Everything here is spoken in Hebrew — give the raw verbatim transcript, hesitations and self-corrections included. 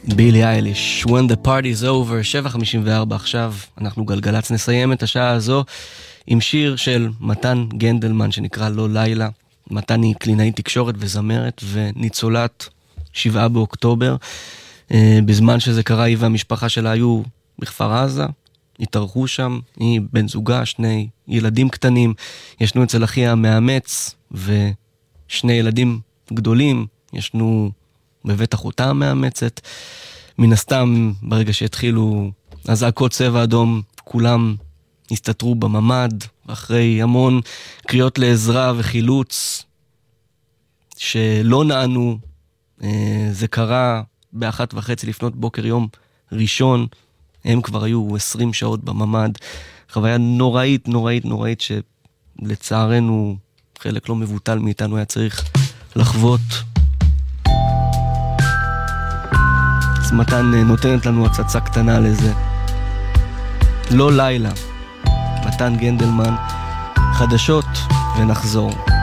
בילי אייליש, When the Party's Over, שבע חמישים וארבע עכשיו, אנחנו גלגלץ, נסיים את השעה הזו עם שיר של מתן גנדלמן שנקרא לא לילה. מתן היא קלינאית תקשורת וזמרת וניצולת שבעה באוקטובר. בזמן שזה קרה היא והמשפחה שלה היו בכפר עזה, התארחו שם, היא בן זוגה, שני ילדים קטנים, ישנו אצל אחיה המאמץ ושני ילדים גדולים, ישנו בבית אחותה המאמצת. מן הסתם ברגע שהתחילו הזעקות צבע אדום כולם הסתתרו בממד, אחרי המון קריאות לעזרה וחילוץ שלא נענו. זה קרה באחת וחצי לפנות בוקר יום ראשון, הם כבר היו עשרים שעות בממד. חוויה נוראית נוראית נוראית שלצערנו חלק לא מבוטל מאיתנו היה צריך לחוות. אז מתן נותנת לנו הצצה קטנה לזה. לא לילה, מתן גנדלמן, חדשות ונחזור.